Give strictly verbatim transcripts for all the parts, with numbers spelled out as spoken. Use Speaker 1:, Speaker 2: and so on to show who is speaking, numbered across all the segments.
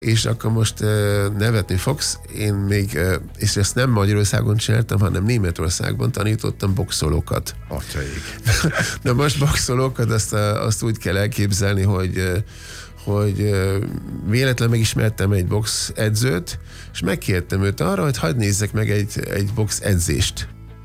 Speaker 1: És akkor most uh, nevetni fogsz, én még, uh, és ezt nem Magyarországon csináltam, hanem Németországban tanítottam boxolókat.
Speaker 2: Atyaik.
Speaker 1: Na most boxolókat azt, azt úgy kell elképzelni, hogy, hogy véletlen megismertem egy box edzőt, és megkértem őt arra, hogy hadd nézzek meg egy, egy box edzést.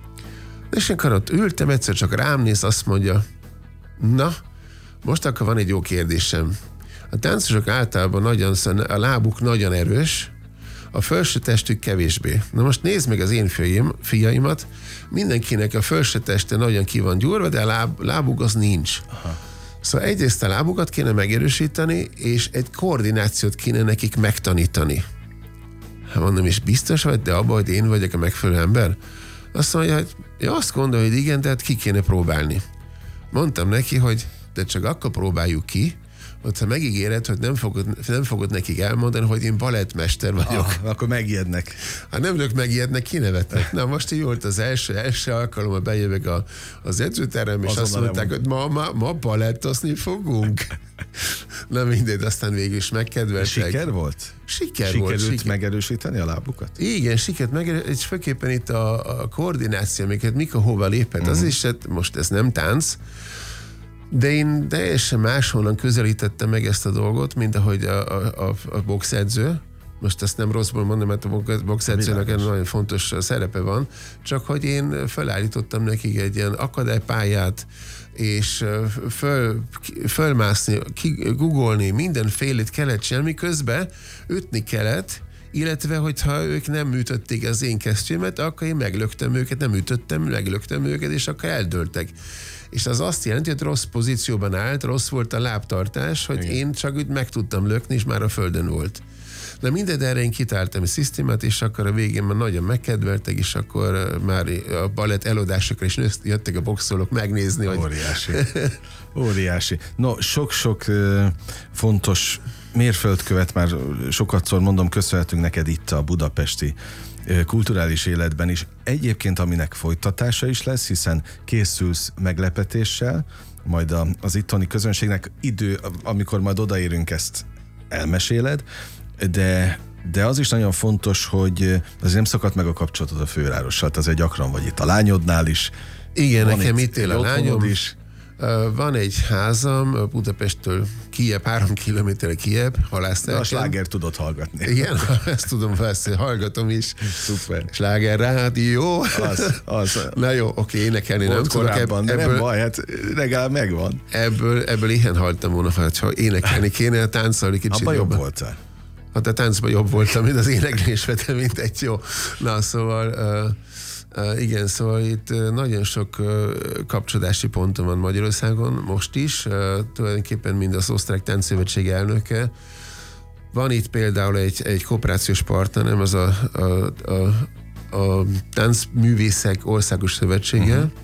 Speaker 1: És akkor ott ültem, egyszer csak rám néz, azt mondja, na, most akkor van egy jó kérdésem. A táncosok általában nagyon, a lábuk nagyon erős, a felső testük kevésbé. Na most nézd meg az én fiaim, fiaimat, mindenkinek a felső teste nagyon ki van gyúrva, de a láb, lábuk az nincs. Aha. Szóval egyrészt a lábukat kéne megerősíteni, és egy koordinációt kéne nekik megtanítani. Hát mondom, és biztos vagy, de abban, hogy én vagyok a megfelelő ember? Azt mondja, hogy ja, azt gondolja, hogy igen, tehát ki kéne próbálni. Mondtam neki, hogy de csak akkor próbáljuk ki, hogyha megígéred, hogy nem fogod, nem fogod nekik elmondani, hogy én balettmester vagyok.
Speaker 2: Ah, akkor megijednek.
Speaker 1: Hát nem ők megijednek, kinevetnek. Na most így volt az első, első alkalommal bejövök a, az edzőterem, és azonnal azt mondták, hogy ma, ma, ma balettozni fogunk. Na mindegy, aztán végül is megkedveltek.
Speaker 2: Siker volt?
Speaker 1: Siker
Speaker 2: Sikerült
Speaker 1: volt.
Speaker 2: Sikerült megerősíteni a lábukat?
Speaker 1: Igen, sikert megerősíteni, és főképpen itt a, a koordináció, amiket mikor hova lépett. Uh-huh. Az is, hát most ez nem tánc, de én teljesen máshonnan közelítettem meg ezt a dolgot, mint ahogy a, a, a boxedző. Most ezt nem rosszból mondom, mert a boxedzőnek egy nagyon fontos szerepe van, csak hogy én felállítottam nekik egy ilyen akadálypályát, és föl, fölmászni, googolni, mindenfélét kellett csinálni, közben ütni kellett, illetve hogyha ők nem ütötték az én kesztyűmet, akkor én meglöktem őket, nem ütöttem, meglöktem őket, és akkor eldőltek. És az azt jelenti, hogy rossz pozícióban állt, rossz volt a lábtartás, hogy igen. Én csak úgy meg tudtam lökni, és már a földön volt. Na mindegy, erre én kitáltam a szisztémát, és akkor a végén már nagyon megkedveltek, és akkor már a balett előadásokra is jöttek a boxolók megnézni, hogy...
Speaker 2: Óriási. Óriási. No, sok-sok uh, fontos mérföldkövet már sokatszor mondom, köszönhetünk neked itt a budapesti uh, kulturális életben is. Egyébként, aminek folytatása is lesz, hiszen készülsz meglepetéssel, majd a, az itteni közönségnek idő, amikor majd odaérünk, ezt elmeséled, de, de az is nagyon fontos, hogy azért nem szakadt meg a kapcsolatod a fővárossal, te azért gyakran vagy itt a lányodnál is.
Speaker 1: Igen, nekem itt él a lányom
Speaker 2: is.
Speaker 1: Van egy házam, Budapesttől Kijebb, három kilométerre Kijebb, halászterken.
Speaker 2: A slágert tudod hallgatni.
Speaker 1: Igen, ezt tudom, ezt hallgatom is.
Speaker 2: Szuper.
Speaker 1: Sláger rádió.
Speaker 2: Az, az.
Speaker 1: Na jó, oké, énekelni nem tudok.
Speaker 2: Korábban, ebből, nem baj, hát legalább megvan.
Speaker 1: Ebből, ebből ilyen haltam volna, ha énekelni kéne, táncolni kicsit
Speaker 2: abban
Speaker 1: jobban.
Speaker 2: jobb voltál.
Speaker 1: Hát a táncban jobb voltam, mint az éneklésben, mint egy jó. Na, szóval... Uh, Uh, igen, szóval itt uh, nagyon sok uh, kapcsolódási ponton van Magyarországon, most is, uh, tulajdonképpen mind az Osztrák Táncszövetség elnöke. Van itt például egy, egy kooperációs partnerem, az a, a, a, a Táncművészek Országos Szövetsége, uh-huh.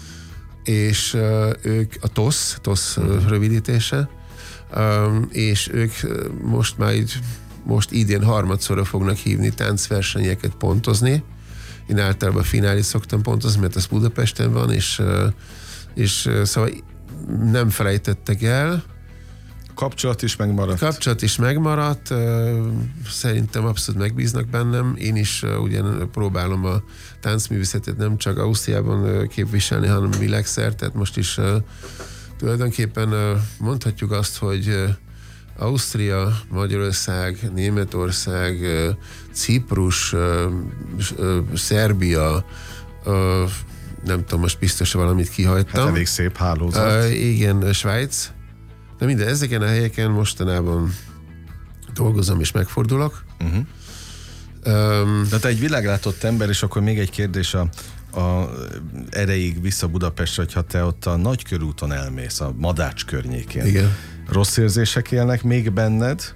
Speaker 1: és uh, ők a TOSZ, TOSZ uh-huh. rövidítése, um, és ők most már így, most idén harmadszorra fognak hívni táncversenyeket pontozni. Én általában finálét szoktam pontozni, mert ez Budapesten van, és, és szóval nem felejtettek el.
Speaker 2: Kapcsolat is megmaradt.
Speaker 1: Kapcsolat is megmaradt, szerintem abszolút megbíznak bennem. Én is ugyan próbálom a táncművészetet nem csak Ausztriában képviselni, hanem világszerte, tehát most is tulajdonképpen mondhatjuk azt, hogy Ausztria, Magyarország, Németország, Ciprus, Szerbia, nem tudom, most biztos valamit kihagytam.
Speaker 2: Hát elég szép hálózat.
Speaker 1: Uh, igen, Svájc. De minden, ezeken a helyeken mostanában dolgozom és megfordulok.
Speaker 2: Uh-huh. Um, De te egy világlátott ember, és akkor még egy kérdés a, a erejéig vissza Budapestre, hogyha te ott a Nagykörúton elmész, a Madács környékén.
Speaker 1: Igen.
Speaker 2: Rossz érzések élnek még benned?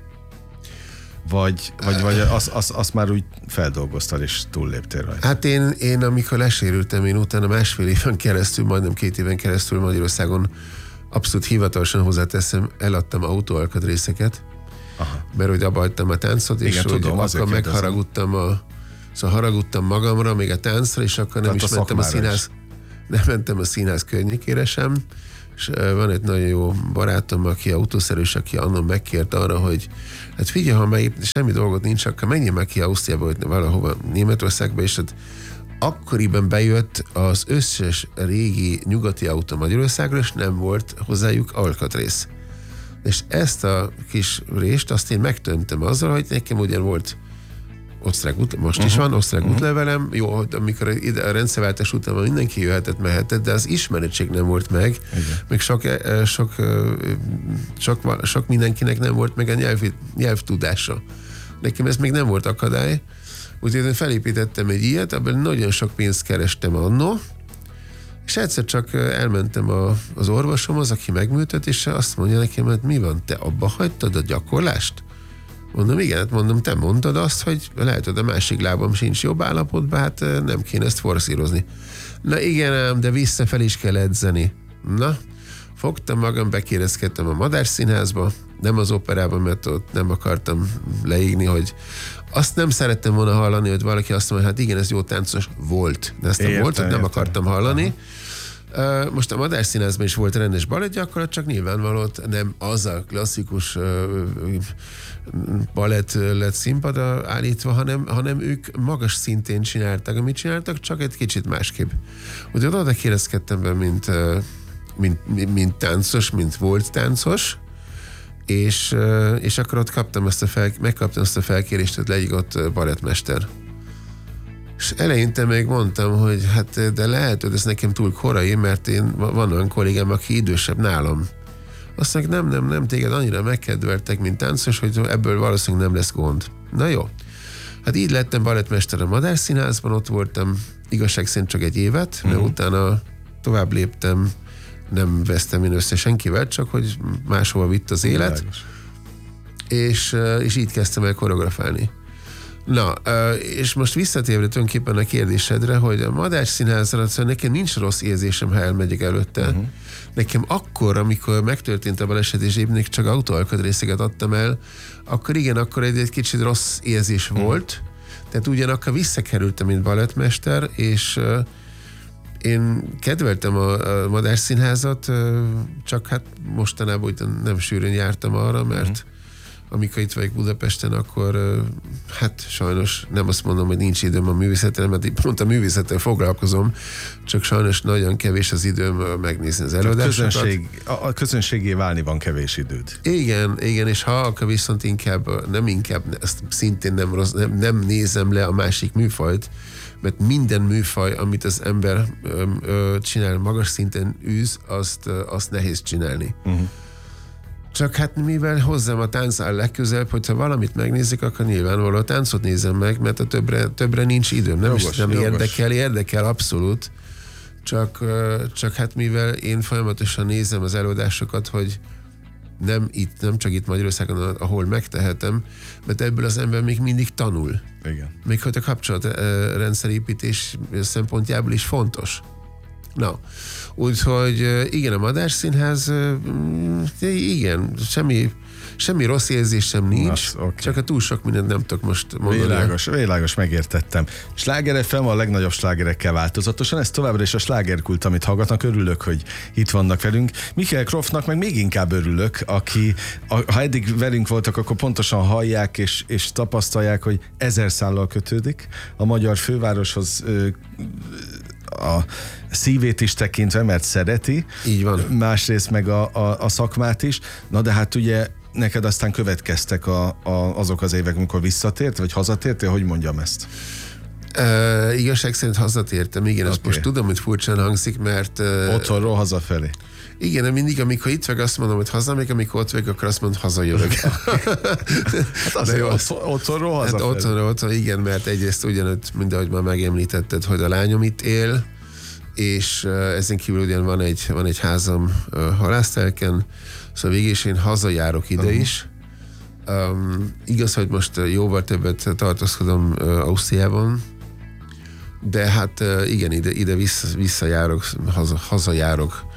Speaker 2: Vagy, vagy, vagy azt az, az már úgy feldolgoztad és túlléptél rajta?
Speaker 1: Hát én, én amikor lesérültem, én utána másfél éven keresztül, majdnem két éven keresztül Magyarországon abszolút hivatalosan hozzáteszem, eladtam autóalkatrészeket, aha. mert hogy abba hagytam a táncot, és igen, tudom, akkor megharagudtam a, szóval haragudtam magamra, még a táncra, és akkor nem tehát is mentem a színház, nem mentem a színház környékére sem, És van egy nagyon jó barátom, aki autószerűs, aki annak megkért arra, hogy hát figyelj, ha meg semmi dolgot nincs, akkor menjél meg ki Ausztriába, vagy valahova Németországba, és hát akkoriban bejött az összes régi nyugati autó Magyarországra, és nem volt hozzájuk alkatrész. És ezt a kis rést azt én megtöntem azzal, hogy nekem ugyan volt osztrák út, most uh-huh. is van osztrák uh-huh. útlevelem, jó, amikor ide a rendszerváltás után mindenki jöhetett, mehetett, de az ismerettség nem volt meg, igen. Még sok, sok, sok, sok mindenkinek nem volt meg a nyelvi, nyelvtudása. Nekem ez még nem volt akadály, úgyhogy én felépítettem egy ilyet, abban nagyon sok pénzt kerestem annó, és egyszer csak elmentem a, az orvosomhoz, aki megműtött, és azt mondja nekem, hogy mi van, te abba hagytad a gyakorlást? Mondom, igen, hát mondom, te mondtad azt, hogy lehet, hogy a másik lábam sincs jobb állapotban, hát nem kéne ezt forszírozni. Na igen ám, de visszafelé is kell edzeni. Na, fogtam magam, bekérezkedtem a Madárszínházba, nem az operában, mert ott nem akartam leégni, hogy azt nem szerettem volna hallani, hogy valaki azt mondja, hát igen, ez jó táncos volt. De ezt a voltot nem akartam hallani. Aha. Most a Madárszínházban is volt rendes balettgyakorlat, csak nyilvánvalóan nem az a klasszikus balett lett színpadra állítva, hanem, hanem ők magas szintén csináltak, amit csináltak, csak egy kicsit másképp. Úgyhogy oda kérdezkedtem be, mint, mint, mint, mint táncos, mint volt táncos, és, és akkor ott kaptam ezt a fel, megkaptam ezt a felkérést, hogy legyek ott balettmester. És eleinte még mondtam, hogy hát de lehet, hogy ez nekem túl korai, mert én van olyan kollégám, aki idősebb nálam. Azt mondják, nem, nem, nem, téged annyira megkedveltek, mint táncos, hogy ebből valószínűleg nem lesz gond. Na jó. Hát így lettem balettmester a Madárszínházban, ott voltam igazság szerint csak egy évet, mert uh-huh. utána tovább léptem, nem vesztem én össze senkivel, csak hogy máshova vitt az élet. És, és így kezdtem el koreografálni. Na, és most visszatérve tulajdonképpen a kérdésedre, hogy a Madárszínházra, szóval nekem nincs rossz érzésem, ha elmegyek előtte. Uh-huh. Nekem akkor, amikor megtörtént a baleset, és éppen csak autóalkatrészeket adtam el, akkor igen, akkor egy, egy kicsit rossz érzés uh-huh. volt. Tehát ugyanakkor visszakerültem, mint balettmester, és uh, én kedveltem a, a Madárszínházat, uh, csak hát mostanában ugyan nem sűrűn jártam arra, mert uh-huh. amikor itt vagyok Budapesten, akkor hát sajnos nem azt mondom, hogy nincs időm a művészetre, mert pont a művészettel foglalkozom, csak sajnos nagyon kevés az időm megnézni az előadásokat. A, közönség,
Speaker 2: a közönségé válni van kevés időd.
Speaker 1: Igen, igen, és ha akkor viszont inkább, nem inkább, ezt szintén nem, rossz, nem, nem nézem le a másik műfajt, mert minden műfaj, amit az ember ö, ö, csinál, magas szinten űz, azt, ö, azt nehéz csinálni. Uh-huh. Csak hát mivel hozzám a tánc áll legközelebb, hogyha valamit megnézik, akkor nyilvánvalóan a táncot nézem meg, mert a többre, többre nincs időm. Nem, jogos, is, nem érdekel, érdekel abszolút. Csak, csak hát mivel én folyamatosan nézem az előadásokat, hogy nem itt, nem csak itt Magyarországon, ahol megtehetem, mert ebből az ember még mindig tanul.
Speaker 2: Igen.
Speaker 1: Még hogy a kapcsolatrendszerépítés szempontjából is fontos. Na, úgyhogy igen, a Madárszínház, igen, semmi, semmi rossz érzésem nincs, Nasz, okay. Csak a túl sok mindent nem tudok most mondani.
Speaker 2: Világos, világos, megértettem. Sláger ef em a legnagyobb slágerekkel változatosan, ez továbbra is a slágerkult, amit hallgatnak, örülök, hogy itt vannak velünk. Michael Croftnak meg még inkább örülök, aki, ha eddig velünk voltak, akkor pontosan hallják és, és tapasztalják, hogy ezer szállal kötődik a magyar fővároshoz, a szívét is tekintve, mert szereti.
Speaker 1: Így van.
Speaker 2: Másrészt meg a, a, a szakmát is. Na de hát ugye neked aztán következtek a, a, azok az évek, amikor visszatért, vagy hazatértél, hogy mondjam ezt?
Speaker 1: Uh, igazság szerint hazatértem, igen, okay. Ezt most tudom, hogy furcsán hangzik, mert... Uh,
Speaker 2: Otthonról hazafelé.
Speaker 1: Igen, de mindig, amikor itt vagyok, azt mondom, hogy hazamegyek, amikor ott vagyok, akkor azt mondom, hazajövök.
Speaker 2: Hát azért jó, otthonról hazafelé.
Speaker 1: Hát otthonról, otthon, igen, mert egyrészt ugyanúgy, mint ahogy már megemlítetted, hogy a lányom itt él, és uh, ezen kívül ugyan van egy, van egy házam uh, Halásztelken, szóval végig is én hazajárok ide uh-huh. is. Um, igaz, hogy most jóval többet tartózkodom uh, Ausztriában, de hát uh, igen, ide, ide vissza, visszajárok, haza, hazajárok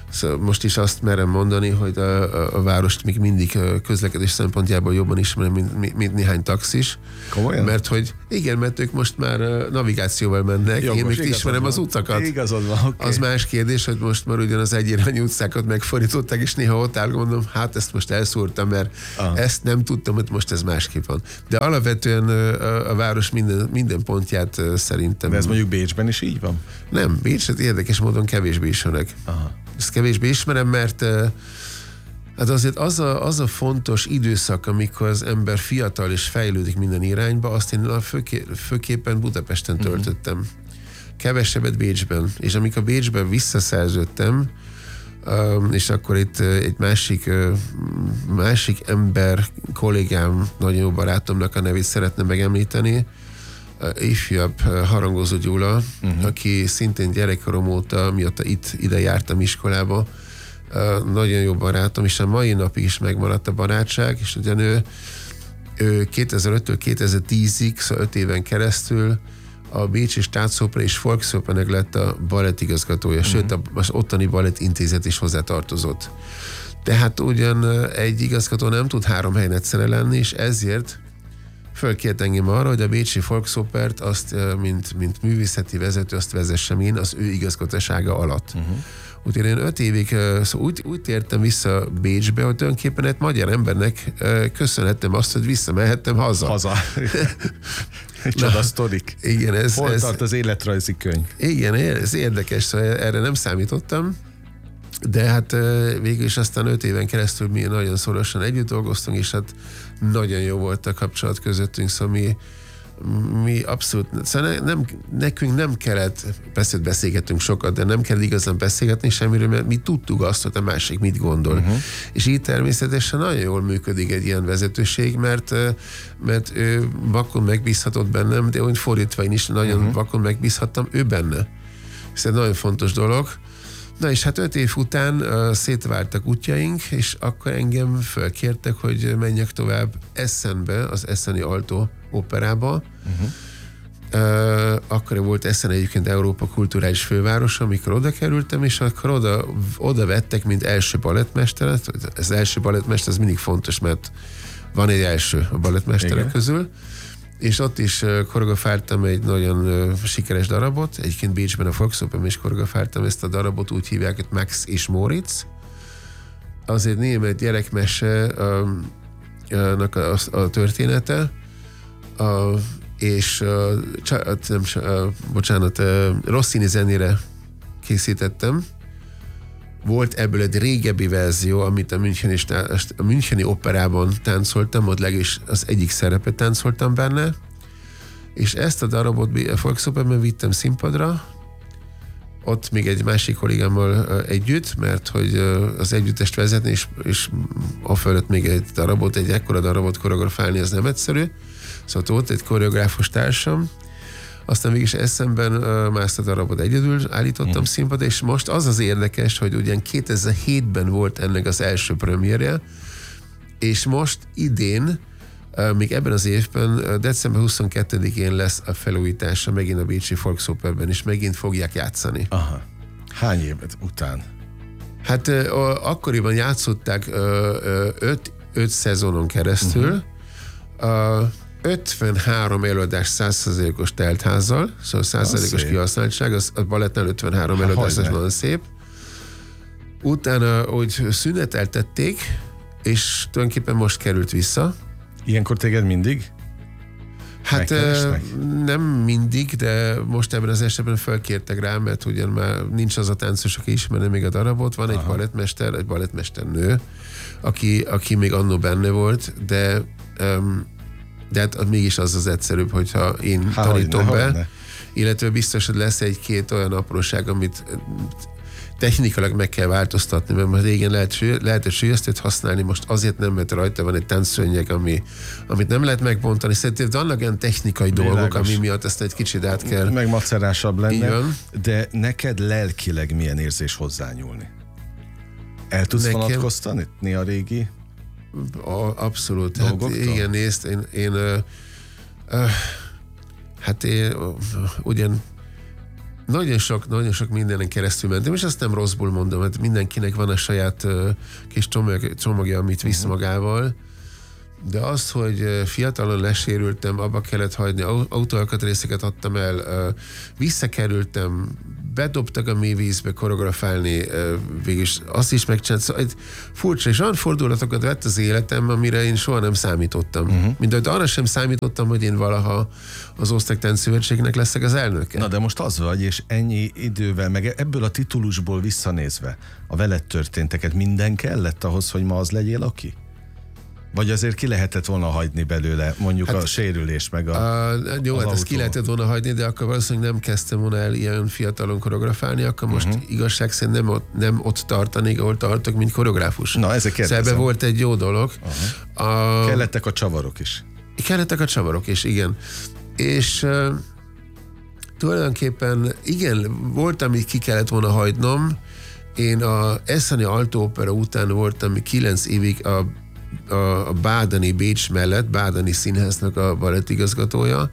Speaker 1: Szóval most is azt merem mondani, hogy a, a, a várost még mindig közlekedés szempontjából jobban ismerem, mint, mint néhány taxis.
Speaker 2: Komolyan?
Speaker 1: Mert hogy igen, mert ők most már navigációval mennek, Jogos, én még ismerem van. Az utakat.
Speaker 2: Igazad van, okay.
Speaker 1: Az más kérdés, hogy most már ugyan az egyirányú utcákat megfordították, és néha ott áll, mondom, hát ezt most elszúrtam, mert Aha. ezt nem tudtam, hogy most ez másképp van. De alapvetően a, a város minden, minden pontját szerintem...
Speaker 2: De ez mondjuk Bécsben is így van?
Speaker 1: Nem, Bécset érdekes módon kevésbé ismerek. Aha. Ezt kevésbé ismerem, mert hát azért az a, az a fontos időszak, amikor az ember fiatal és fejlődik minden irányba, azt én főké, főképpen Budapesten töltöttem. Uh-huh. Kevesebbet Bécsben. És amikor Bécsben visszaszerződtem, és akkor itt egy másik, másik ember, kollégám, nagyon jó barátomnak a nevét szeretném megemlíteni, ifjabb Harangozó Gyula, uh-huh. aki szintén gyerekkorom óta, miatt itt ide jártam iskolába, nagyon jó barátom, és a mai napig is megmaradt a barátság, és ugyan ő, ő kétezer-öttől kétezer-tízig, szóval öt éven keresztül a Bécsi Staatsopera és Volksopernek lett a balettigazgatója, uh-huh. sőt az ottani balettintézet is hozzátartozott. Tehát ugyan egy igazgató nem tud három helyen egyszerre lenni, és ezért fölkért engem arra, hogy a Bécsi Volksopert azt, mint, mint művészeti vezető, azt vezessem én az ő igazgatósága alatt. Uh-huh. Úgyhogy én öt évig szóval úgy, úgy tértem vissza Bécsbe, hogy tulajdonképpen egy magyar embernek köszönhettem azt, hogy visszamehettem haza.
Speaker 2: Haza. Egy csoda sztorik.
Speaker 1: Igen, ez,
Speaker 2: Hol
Speaker 1: ez,
Speaker 2: tart az életrajzi könyv?
Speaker 1: Igen, ez érdekes, szóval erre nem számítottam. De hát végül is aztán öt éven keresztül mi nagyon szorosan együtt dolgoztunk, és hát nagyon jó volt a kapcsolat közöttünk, szóval mi, mi abszolút, szóval nem, nekünk nem kellett, persze beszélgettünk sokat, de nem kell igazán beszélgetni semmiről, mert mi tudtuk azt, hogy a másik mit gondol. Uh-huh. És így természetesen nagyon jól működik egy ilyen vezetőség, mert, mert ő vakon megbízhatott bennem, de úgy fordítva én is nagyon uh-huh. vakon megbízhattam ő benne. Ez egy nagyon fontos dolog. Na és hát öt év után uh, szétváltak útjaink, és akkor engem felkértek, hogy menjek tovább Essenbe, az Esseni Alto operába. Uh-huh. Uh, akkor volt Essen egyébként Európa kulturális fővárosa, amikor oda kerültem, és akkor oda, oda vettek, mint első balettmesteret. Az első balettmester, az mindig fontos, mert van egy első a balettmesterek Igen. közül. És ott is koreografáltam egy nagyon sikeres darabot. Egyébként Bécsben a Volksoperben is koreografáltam ezt a darabot, úgy hívják, hogy Max és Moritz. Az egy német gyerekmese a, a, a, a története, a, és a, nem, a, bocsánat, a Rossini zenére készítettem. Volt ebből egy régebbi verzió, amit a Müncheni, a Müncheni operában táncoltam, ott legalábbis az egyik szerepet táncoltam benne, és ezt a darabot a Volksoperben vittem színpadra, ott még egy másik kollégámmal együtt, mert hogy az együttest vezetni, és, és a fölött még egy darabot, egy ekkora darabot koreografálni, az nem egyszerű. Szóval volt egy koreográfus társam, aztán mégis eszemben uh, ezt a darabot egyedül állítottam mm. színpadra, és most az az érdekes, hogy ugyan kétezer-hétben volt ennek az első premierje, és most idén, uh, még ebben az évben, uh, december huszonkettedikén lesz a felújítása megint a Bécsi Volksoperben, és megint fogják játszani. Aha.
Speaker 2: Hány évet után?
Speaker 1: Hát uh, akkoriban játszották uh, uh, öt, öt szezonon keresztül, uh-huh. uh, ötvenhárom előadás száz százalékos teltházzal, szóval száz százalékos kihasználtság, az a balettnál ötvenhárom előadás, az nagyon szép. Utána úgy szüneteltették, és tulajdonképpen most került vissza.
Speaker 2: Ilyenkor téged mindig?
Speaker 1: Hát nem mindig, de most ebben az esetben felkértek rá, mert ugyan már nincs az a táncos, aki ismerne még a darabot, van Aha. egy balettmester, egy balettmester nő, aki, aki még annó benne volt, de um, de hát mégis az az egyszerűbb, hogyha én Há, tanítom ne, be, illetve biztos, hogy lesz egy-két olyan apróság, amit technikailag meg kell változtatni, mert már régen lehet, lehetett sülyeztőt használni, most azért nem, mert rajta van egy táncszőnyeg, ami, amit nem lehet megbontani. Szerintem vannak olyan technikai Világos. dolgok, ami miatt ezt egy kicsit át kell.
Speaker 2: Meg macerásabb lenne, de neked lelkileg milyen érzés hozzányúlni? El tudsz Nekem... vonatkoztani a régi
Speaker 1: A, abszolút. Hát igen, nézd, én, én uh, uh, hát én uh, ugyan nagyon sok, nagyon sok mindenen keresztül mentem, és azt nem rosszból mondom, hát mindenkinek van a saját uh, kis csomag, csomagja, amit visz magával, de az, hogy fiatalon lesérültem, abba kellett hagyni, autóalkatrészeket adtam el, uh, visszakerültem, bedobtak a mély vízbe koreografálni, végülis azt is megcsinált. Szóval egy furcsa, és olyan fordulatokat vett az életem, amire én soha nem számítottam. Uh-huh. Mint ahogy arra sem számítottam, hogy én valaha az Osztrák Szövetségnek leszek az elnöke.
Speaker 2: Na de most az vagy, és ennyi idővel, meg ebből a titulusból visszanézve, a veled történteket minden kellett ahhoz, hogy ma az legyél aki? Vagy azért ki lehetett volna hagyni belőle, mondjuk hát, a sérülés, meg a... a
Speaker 1: jó, hát ezt ki lehetett volna hagyni, de akkor valószínűleg nem kezdtem volna el ilyen fiatalon koreografálni, akkor most uh-huh. igazság szerint nem ott, nem ott tartanék, ahol tartok, mint koreográfus.
Speaker 2: Na, ezek kérdezem.
Speaker 1: Szóval volt egy jó dolog.
Speaker 2: Uh-huh. A... Kellettek a csavarok is.
Speaker 1: Kellettek a csavarok is, igen. És uh, tulajdonképpen igen, volt, amit ki kellett volna hagynom. Én a Eszeni Alto Opera után voltam kilenc évig a a Bádeni Bécs mellett, Bádeni Színháznak a balettigazgatója,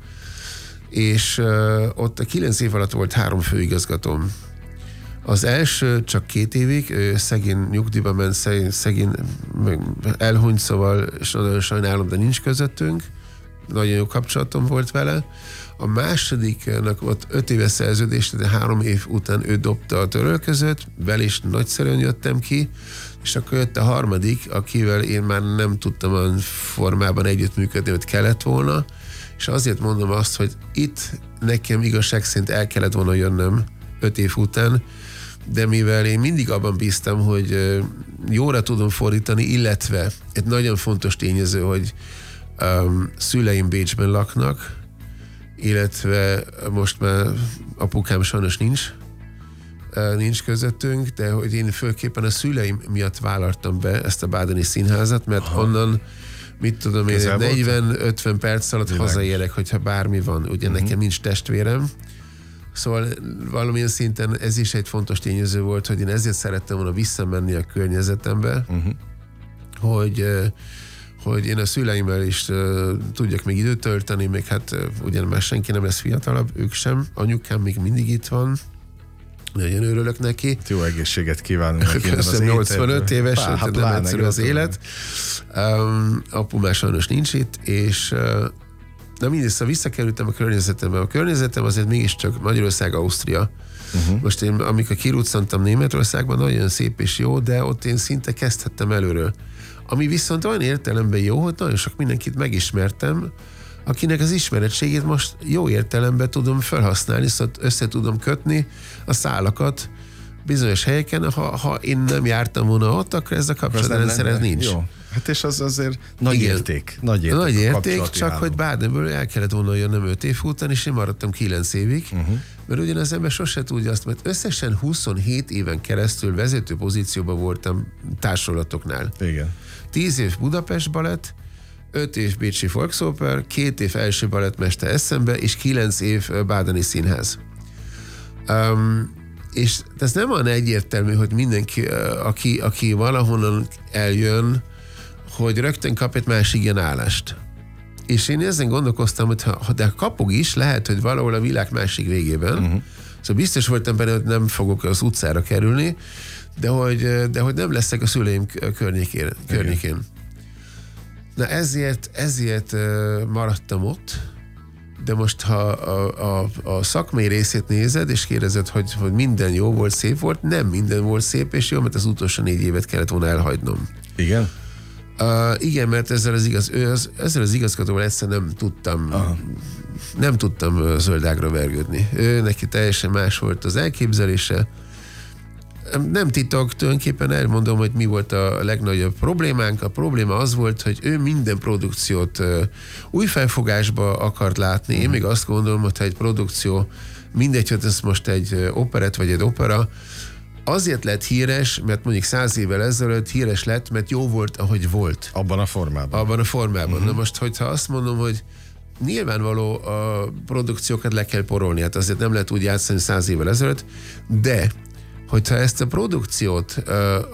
Speaker 1: és uh, ott a kilenc év alatt volt három főigazgatóm. Az első csak két évig, ő szegény nyugdíjba ment, szegény, szegény elhunyt, szóval és nagyon sajnálom, de nincs közöttünk. Nagyon jó kapcsolatom volt vele. A másodiknak ott öt éves szerződés, de három év után ő dobta a törölközőt, vele is nagyszerűen jöttem ki, és akkor jött a harmadik, akivel én már nem tudtam olyan formában együttműködni, hogy kellett volna, és azért mondom azt, hogy itt nekem igazság szerint el kellett volna jönnöm öt év után, de mivel én mindig abban bíztam, hogy jóra tudom fordítani, illetve egy nagyon fontos tényező, hogy um, szüleim Bécsben laknak, illetve most már apukám sajnos nincs, nincs közöttünk, de hogy én főképpen a szüleim miatt vállaltam be ezt a Bádeni Színházat, mert Aha. onnan, mit tudom én, negyven-ötven perc alatt Világos. hazaérek, hogyha bármi van. Ugye uh-huh. nekem nincs testvérem, szóval valamilyen szinten ez is egy fontos tényező volt, hogy én ezért szerettem volna visszamenni a környezetembe, uh-huh. hogy hogy én a szüleimmel is uh, tudjak még időt tölteni, még hát uh, ugyan már senki nem lesz fiatalabb, ők sem. Anyukám még mindig itt van, nagyon örülök neki.
Speaker 2: Jó egészséget kívánunk.
Speaker 1: Köszönöm, nyolcvanöt éves, Pá, hát nem egyszerű az élet. Um, apu már sajnos nincs itt, és uh, de mindegy, szóval visszakerültem a környezetembe. A környezetem azért mégiscsak Magyarország, Ausztria. Uh-huh. Most én, amikor kiruccantam Németországban, nagyon szép és jó, de ott én szinte kezdhettem előről. Ami viszont olyan értelemben jó, hogy nagyon sok mindenkit megismertem, akinek az ismeretségét most jó értelemben tudom felhasználni, szóval össze tudom kötni a szálakat bizonyos helyeken. Ha, ha én nem jártam volna ott, akkor ez a kapcsolatrendszer nincs.
Speaker 2: Jó. Hát és az azért nagy Igen. érték. Nagy érték,
Speaker 1: nagy érték csak állom. Hogy Bádenből el kellett volna jönnöm öt év után, és én maradtam kilenc évig, uh-huh. mert ugyan az ember sose tudja azt, mert összesen huszonhét éven keresztül vezető pozícióban voltam társulatoknál.
Speaker 2: Igen.
Speaker 1: tíz év Budapest Balett, öt év Bécsi Volksoper, két év első balettmester Eszenbe, és kilenc év Bádeni Színház. Um, és ez nem olyan egyértelmű, hogy mindenki, aki, aki valahonnan eljön, hogy rögtön kap egy másik ilyen állást. És én ezen gondolkoztam, hogy ha, de kapok is, lehet, hogy valahol a világ másik végében, uh-huh. szóval biztos voltam benne, hogy nem fogok az utcára kerülni, de hogy, de hogy nem leszek a szüleim környékén. környékén. Na ezért, ezért maradtam ott, de most ha a, a, a szakmai részét nézed, és kérdezed, hogy, hogy minden jó volt, szép volt, nem minden volt szép és jó, mert az utolsó négy évet kellett volna elhagynom.
Speaker 2: Igen?
Speaker 1: Uh, igen, mert ezzel az, igaz, az, ezzel az igazgatóval egyszer nem tudtam Aha. nem tudtam zöldágra vergődni. Ő neki teljesen más volt az elképzelése. Nem titok, tulajdonképpen elmondom, hogy mi volt a legnagyobb problémánk. A probléma az volt, hogy ő minden produkciót uh, új felfogásba akart látni. Én még azt gondolom, hogy ha egy produkció, mindegy, hogy ez most egy operett vagy egy opera, azért lett híres, mert mondjuk száz évvel ezelőtt híres lett, mert jó volt, ahogy volt.
Speaker 2: Abban a formában.
Speaker 1: Abban a formában. Uh-huh. Na most, hogyha azt mondom, hogy nyilvánvaló a produkciókat le kell porolni, hát azért nem lehet úgy játszani száz évvel ezelőtt, de hogyha ezt a produkciót uh,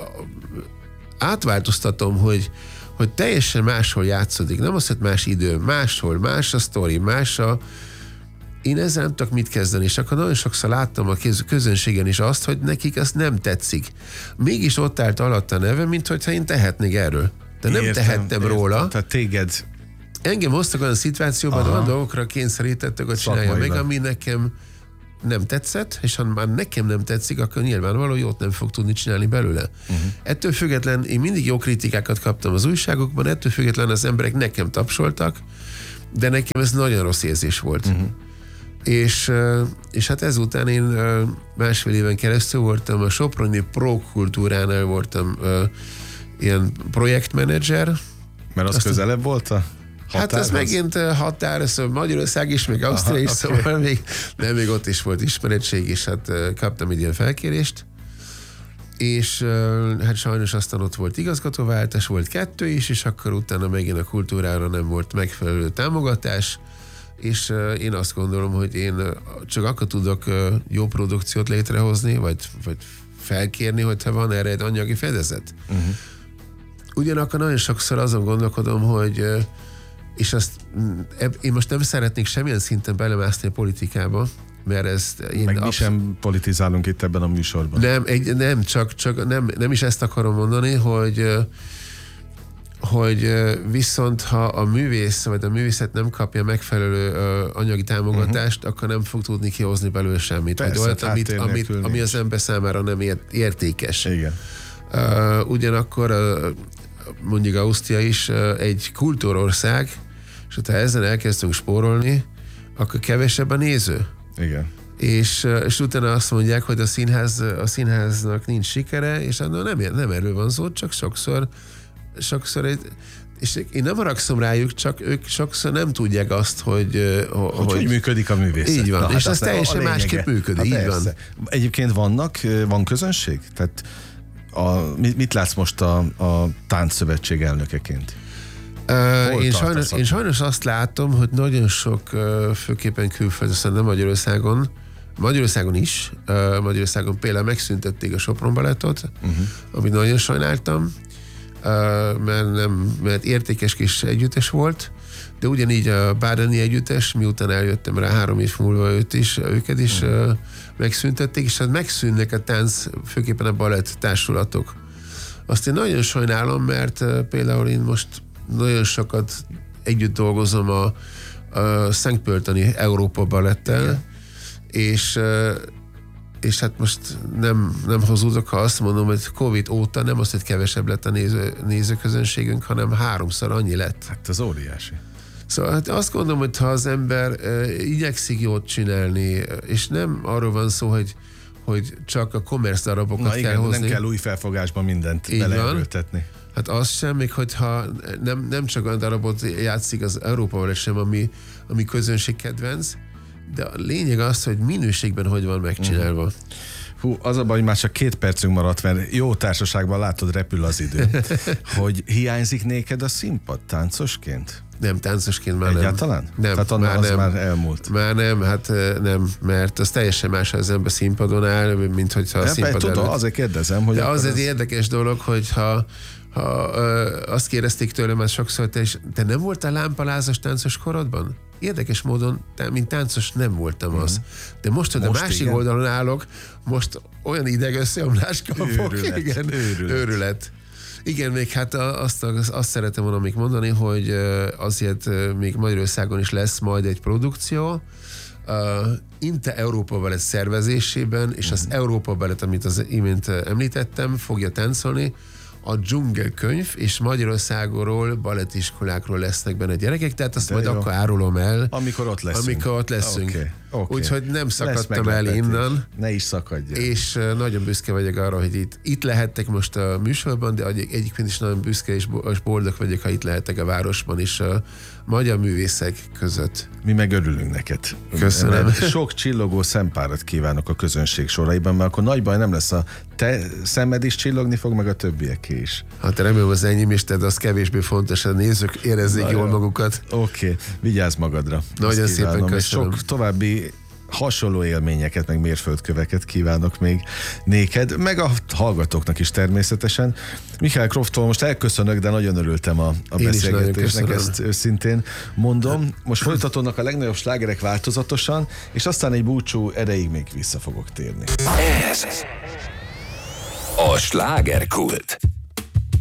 Speaker 1: átváltoztatom, hogy, hogy teljesen máshol játszódik, nem az, hogy más idő, máshol, más a sztori, más a én ezzel nem tudok mit kezdeni, és akkor nagyon sokszor láttam a közönségen is azt, hogy nekik ezt nem tetszik. Mégis ott állt alatt a neve, mint hogyha én tehetnék erről. De nem értem, tehettem értem. róla.
Speaker 2: Tehát téged...
Speaker 1: Engem hoztak olyan szituációban, olyan dolgokra kényszerítettek, hogy csinálja meg, ami nekem nem tetszett, és ha már nekem nem tetszik, akkor nyilvánvaló jót nem fog tudni csinálni belőle. Uh-huh. Ettől független, én mindig jó kritikákat kaptam az újságokban, ettől független az emberek nekem tapsoltak, de nekem ez nagyon rossz érzés volt. Uh-huh. És, és hát ezután én másfél éven keresztül voltam a Soproni Pro Kultúránál voltam ilyen projektmenedzser.
Speaker 2: Mert az Azt közelebb volt a határhoz?
Speaker 1: Hát ez megint határ, szóval Magyarország is, még Ausztria is, okay. Szóval még, nem, még ott is volt ismerettség, és hát kaptam egy ilyen felkérést. És hát sajnos aztán ott volt igazgatóváltás, volt kettő is, és akkor utána megint a kultúrára nem volt megfelelő támogatás, és én azt gondolom, hogy én csak akkor tudok jó produkciót létrehozni, vagy, vagy felkérni, hogyha van erre egy anyagi fedezet. Uh-huh. Ugyanakkor nagyon sokszor azon gondolkodom, hogy és azt én most nem szeretnék semmilyen szinten belemászni a politikába, mert ezt... Én
Speaker 2: Meg mi absz- sem politizálunk itt ebben a műsorban.
Speaker 1: Nem, egy, nem csak, csak nem, nem is ezt akarom mondani, hogy hogy viszont ha a művész, vagy a művészet nem kapja megfelelő uh, anyagi támogatást, uh-huh. akkor nem fog tudni kihozni belőle semmit. Persze, vagy olyat, amit, amit, ami az ember számára nem ért, értékes.
Speaker 2: Igen.
Speaker 1: Uh, ugyanakkor uh, mondjuk Ausztria is uh, egy kultúrország, és ha ezzel elkezdtünk spórolni, akkor kevesebb a néző.
Speaker 2: Igen.
Speaker 1: És, és utána azt mondják, hogy a színház, a színháznak nincs sikere, és nem, nem erről van szó, csak sokszor sokszor egy, és én nem haragszom rájuk, csak ők sokszor nem tudják azt, hogy
Speaker 2: hogy, hogy, hogy működik a művészet.
Speaker 1: Így van,
Speaker 2: Na,
Speaker 1: és
Speaker 2: hát
Speaker 1: ez teljesen másképp működik, így van.
Speaker 2: Egyébként vannak, van közönség? Tehát a, mit látsz most a, a Táncszövetség elnökeként?
Speaker 1: Uh, én, sajnos, én sajnos azt látom, hogy nagyon sok, uh, főképpen külföldön, nem Magyarországon, Magyarországon is, uh, Magyarországon például megszüntették a Sopron Balettot, uh-huh. amit nagyon sajnáltam, Uh, mert, nem, mert értékes kis együttes volt, de ugyanígy a Bádeni együttes, miután eljöttem rá három év múlva őt is, őket is uh, megszüntették, és hát megszűnnek a tánc, főképpen a balett társulatok. Azt én nagyon sajnálom, mert uh, például én most nagyon sokat együtt dolgozom a, a Szentpölteni Európa Balettel, igen. és uh, és hát most nem, nem hazudok, ha azt mondom, hogy Covid óta nem az, hogy kevesebb lett a néző, nézőközönségünk, hanem háromszor annyi lett.
Speaker 2: Hát ez óriási.
Speaker 1: Szóval hát azt gondolom, hogy ha az ember uh, igyekszik jót csinálni, és nem arról van szó, hogy, hogy csak a commerce darabokat
Speaker 2: Na,
Speaker 1: kell
Speaker 2: igen,
Speaker 1: hozni.
Speaker 2: Nem kell új felfogásban mindent beleerőltetni.
Speaker 1: Hát az sem, még hogyha nem, nem csak olyan darabot játszik az Európával sem, ami, ami közönség kedvenc, de a lényeg az, hogy minőségben hogy van megcsinálva. Uh-huh.
Speaker 2: Hú, az a baj, hogy már csak két percünk maradt, mert jó társaságban látod, repül az idő. Hogy hiányzik néked a színpad táncosként?
Speaker 1: Nem, táncosként már
Speaker 2: Egyáltalán?
Speaker 1: nem. Nem,
Speaker 2: tehát annál az nem. Már elmúlt.
Speaker 1: Már nem, hát nem, mert az teljesen más, ha az ember színpadon áll, mint hogyha a színpad
Speaker 2: tudom,
Speaker 1: előtt.
Speaker 2: Azért kérdezem, hogy...
Speaker 1: De az
Speaker 2: az
Speaker 1: egy érdekes dolog, hogy ha, ha ö, azt kérdezték tőlem már sokszor, te, is, te nem voltál lámpalázas táncos korodban? Érdekes módon, mint táncos nem voltam az. De most, hogy most a másik igen. oldalon állok, most olyan idegösszeomlás kapok.
Speaker 2: Őrület. Igen,
Speaker 1: őrület. őrület. Igen, még hát azt, azt szeretem volna még mondani, hogy azért még Magyarországon is lesz majd egy produkció, Uh, Inte Európa Balett szervezésében, és az Európa Balett, amit az imént említettem, fogja táncolni, a dzsungelkönyv, és Magyarországról, balettiskolákról lesznek benne gyerekek, tehát azt de majd jó. Akkor árulom el.
Speaker 2: Amikor ott leszünk.
Speaker 1: Amikor ott leszünk. Okay. Okay. Úgyhogy nem szakadtam el innen.
Speaker 2: Ne is szakadj.
Speaker 1: És uh, nagyon büszke vagyok arra, hogy itt, itt lehettek most a műsorban, de egy, egyébként is nagyon büszke és boldog vagyok, ha itt lehettek a városban is a magyar művészek között.
Speaker 2: Mi meg örülünk neked.
Speaker 1: Köszönöm.
Speaker 2: Sok csillogó szempárat kívánok a közönség soraiban, mert akkor nagy baj nem lesz, a te szemed is csillogni fog, meg a többieké is.
Speaker 1: Hát remélem az enyém is, tehát az kevésbé fontos, a nézők érezzék jól magukat.
Speaker 2: Oké, okay. Vigyázz magadra.
Speaker 1: Nagyon szépen köszönöm.
Speaker 2: Sok további hasonló élményeket, meg mérföldköveket kívánok még néked, meg a hallgatóknak is természetesen. Michael Crofttól most elköszönök, de nagyon örültem a, a beszélgetésnek, ezt őszintén mondom. Most folytatódnak a legnagyobb slágerek változatosan, és aztán egy búcsú erejéig még vissza fogok térni.
Speaker 3: Ez a slágerkult.